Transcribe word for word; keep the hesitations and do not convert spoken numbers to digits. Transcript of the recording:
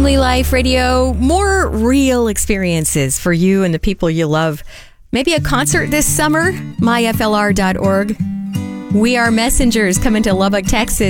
Family Life Radio, more real experiences for you and the people you love. Maybe a concert this summer, my f l r dot org. We are messengers coming to Lubbock, Texas.